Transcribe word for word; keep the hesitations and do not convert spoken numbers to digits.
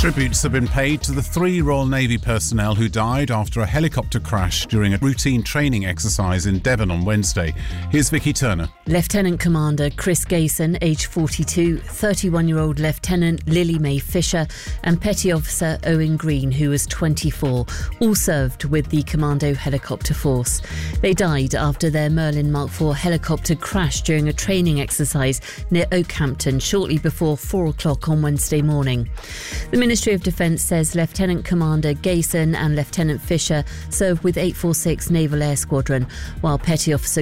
Tributes have been paid to the three Royal Navy personnel who died after a helicopter crash during a routine training exercise in Devon on Wednesday. Here's Vicky Turner. Lieutenant Commander Chris Gayson, aged forty-two, thirty-one-year-old Lieutenant Lily Mae Fisher and Petty Officer Owen Green, who was twenty-four, all served with the Commando Helicopter Force. They died after their Merlin Mark four helicopter crashed during a training exercise near Oakhampton shortly before four o'clock on Wednesday morning. The Ministry of Defence says Lieutenant Commander Gayson and Lieutenant Fisher served with eight forty-six Naval Air Squadron, while Petty Officer